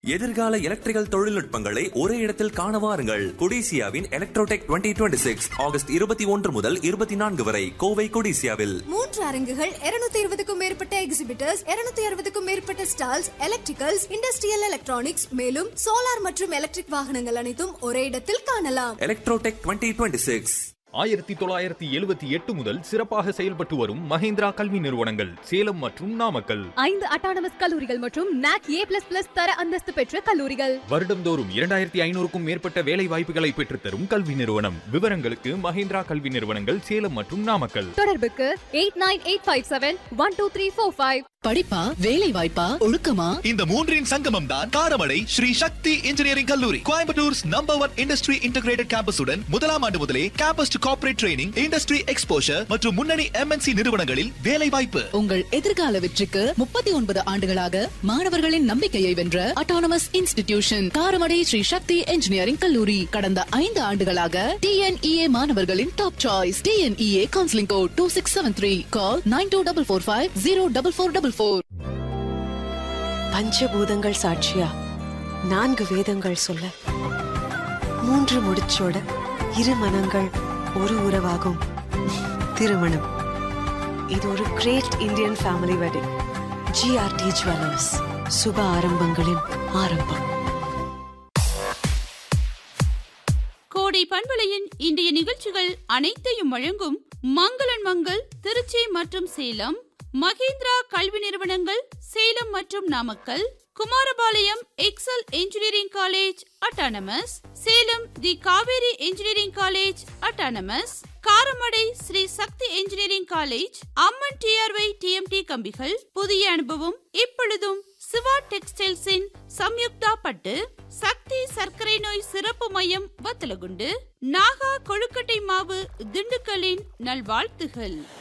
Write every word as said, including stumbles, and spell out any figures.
எதிர்கால எலக்ட்ரிக்கல் தொழில்நுட்பங்களை ஒரே இடத்தில் காண வாருங்கள். கொடிசியாவின் Electrotech twenty twenty six August இருபத்தி ஒன்று முதல் இருபத்தி நான்கு வரை கோவை கொடிசியாவில். மூன்று அரங்குகள், இருநூத்தி இருபதுக்கும் மேற்பட்ட எக்ஸிபிட்டர்ஸ், இருநூத்தி அறுபதுக்கும் மேற்பட்ட ஸ்டால்ஸ், எலக்ட்ரிக்கல்ஸ், இண்டஸ்ட்ரியல் எலக்ட்ரானிக்ஸ், மேலும் சோலார் மற்றும் எலக்ட்ரிக் வாகனங்கள் அனைத்தும் ஒரே இடத்தில் காணலாம். Electrotech twenty twenty six. ஆயிரத்தி தொள்ளாயிரத்தி எழுபத்தி எட்டு முதல் சிறப்பாக செயல்பட்டு வரும் மஹேந்திரா கல்வி நிறுவனங்கள் சேலம் மற்றும் நாமக்கல். ஐந்து அட்டானமஸ் கல்லூரிகள் மற்றும் நாக் ஏ பிளஸ் பிளஸ் தர அந்தஸ்து பெற்ற கல்லூரிகள். வருடந்தோறும் இரண்டாயிரத்தி ஐநூறுக்கும் மேற்பட்ட வேலை வாய்ப்புகளை பெற்றுத்தரும் கல்வி நிறுவனம். விவரங்களுக்கு மஹேந்திரா கல்வி நிறுவனங்கள் சேலம் மற்றும் நாமக்கல். தொடர்புக்கு eight nine eight five seven one two three four five. படிப்பா, வேலை வாய்ப்பா, ஒழுக்கமா? இந்த மூன்றின் சங்கமம் தான் காரமடை ஸ்ரீ சக்தி இன்ஜினியரிங் கல்லூரி. Coimbatore's number one industry integrated கேம்பஸுடன் முதலாம் ஆண்டு முதலே campus to corporate training, industry exposure மற்றும் முன்னணி எம்என்சி நிறுவனங்களில் வேலை வாய்ப்பு. உங்கள் எதிர்கால வெற்றிக்கு முப்பத்தி ஒன்பது ஆண்டுகளாக மாணவர்களின் நம்பிக்கையை வென்ற அட்டானமஸ் இன்ஸ்டிடியூஷன் காரமடை ஸ்ரீ சக்தி இன்ஜினியரிங் கல்லூரி. கடந்த ஐந்து ஆண்டுகளாக டிஎன்இஏ மாணவர்களின் top choice. TNEA counselling code two six seven three. Call nine two double four five zero double four double four. பஞ்சபூதங்கள் சாட்சியா, நான்கு வேதங்கள் சொல்ல, மூன்று முடிச்சோட இரு மனங்கள் ஒரு உறவாகும். திருமணம். இது ஒரு great Indian family wedding. GRT jewellers, சுப ஆரம்பங்களின் ஆரம்பம். கோடை பண்பலையின் இன்றைய நிகழ்ச்சிகள் அனைத்தையும் வழங்கும் மங்களன் மங்கள் திருச்சி மற்றும் சேலம், மஹேந்திரா கல்வி நிறுவனங்கள் சேலம் மற்றும் Namakkal, Kumarapalayam XL engineering college autonomous, Salem தி Kaveri engineering college autonomous, Karamadai Sri சக்தி இன்ஜினியரிங் காலேஜ், அம்மன் டிஆர்ஒய் டிஎம்டி கம்பிகள், புதிய அனுபவம் இப்பொழுதும் சிவா டெக்ஸ்டைல்ஸின் சம்யுக்தா பட்டு, சக்தி சர்க்கரை நோய் சிறப்பு மையம் வத்தலகுண்டு, நாகா கொழுக்கட்டை மாவு திண்டுக்கலின் நல்வாழ்த்துகள்.